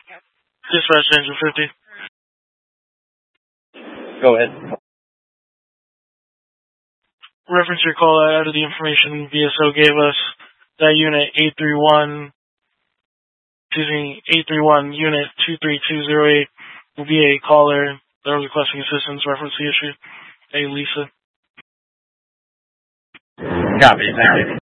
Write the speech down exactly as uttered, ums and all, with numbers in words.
Dispatch Engine fifty. Go ahead. Reference your call out of the information V S O gave us. That unit eight three one, excuse me, eight three one unit two three two zero eight will be a caller that was requesting assistance. Reference the issue. Hey, Lisa. Copy. Thank you.